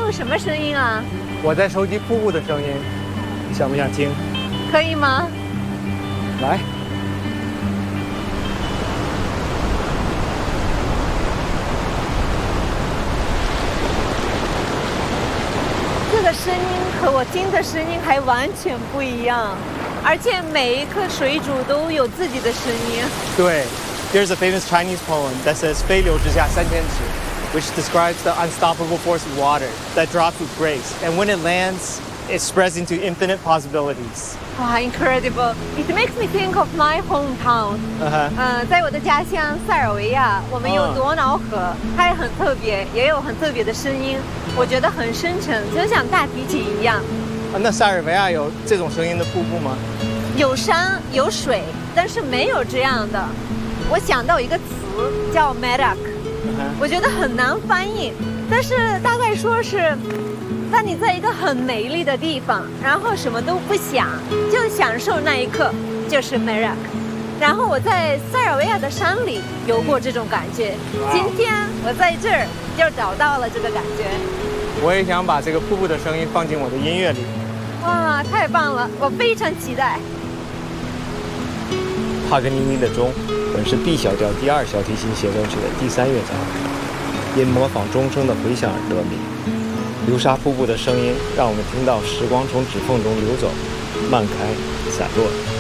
录什么声音啊？ 我在收集瀑布的声音，你想不想听？ 可以吗？ 来。 这个声音和我听的声音还完全不一样，而且每一颗水煮都有自己的声音。 对 ，There's a famous Chinese poem that says 飞流直下3000尺 which describes the unstoppable force of water that drops with grace, and when it lands, it spreads into infinite possibilities. Wow, incredible! It makes me think of my hometown. 在我的家乡塞尔维亚，我们有多瑙河，它也很特别，也有很特别的声音，我觉得很深沉，就像大提琴一样。 那塞尔维亚有这种声音的瀑布吗？ 有山有水，但是没有这样的。我想到一个词叫 merak。我觉得很难翻译，但是大概说是，当你在一个很美丽的地方，然后什么都不想，就享受那一刻，就是 merak。然后我在塞尔维亚的山里有过这种感觉，今天我在这儿就找到了这个感觉。 我也想把这个瀑布的声音放进我的音乐里。 哇，太棒了，我非常期待。 帕格尼尼的钟本是 B 小调第2小提琴协奏曲的第3乐章，因模仿钟声的回响而得名。流沙瀑布的声音让我们听到时光从指缝中流走，漫开，散落。